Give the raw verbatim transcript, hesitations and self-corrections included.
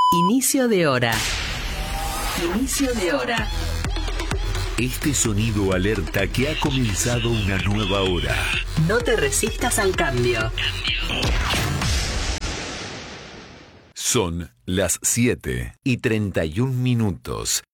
Inicio de hora. Inicio de hora. Este sonido alerta que ha comenzado una nueva hora. No te resistas al cambio. Son las siete y treinta y un minutos.